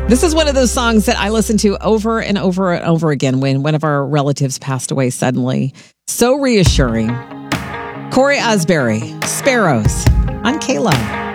This is one of those songs that I listen to over and over and over again when one of our relatives passed away suddenly. So reassuring. Corey Asbury, Sparrows on K-Love.